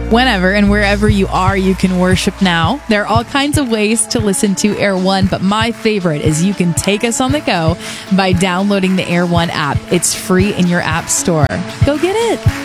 Whenever and wherever you are, you can worship now. There are all kinds of ways to listen to Air One, but my favorite is you can take us on the go by downloading the Air One app. It's free in your app store. Go get it.